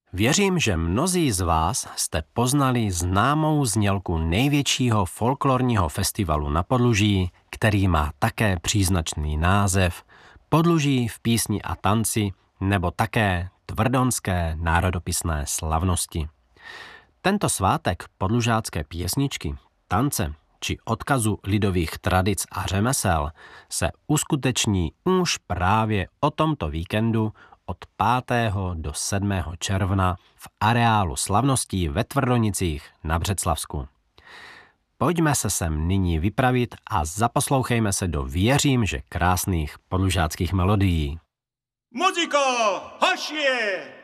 Věřím, že mnozí z vás jste poznali známou znělku největšího folklorního festivalu na Podluží, který má také příznačný název Podluží v písni a tanci nebo také Tvrdonské národopisné slavnosti. Tento svátek podlužácké pěsničky, tance či odkazu lidových tradic a řemesel se uskuteční už právě o tomto víkendu od 5. do 7. června v areálu slavností ve Tvrdonicích na Břeclavsku. Pojďme se sem nyní vypravit a zaposlouchejme se do věřím, že krásných podlužáckých melodií. Muzika, hašie!